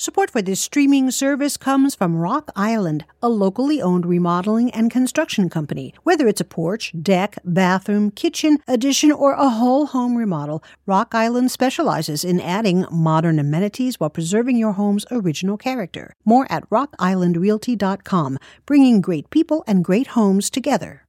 Support for this streaming service comes from Rock Island, a locally owned remodeling and construction company. Whether it's a porch, deck, bathroom, kitchen, addition, or a whole home remodel, Rock Island specializes in adding modern amenities while preserving your home's original character. More at rockislandrealty.com, bringing great people and great homes together.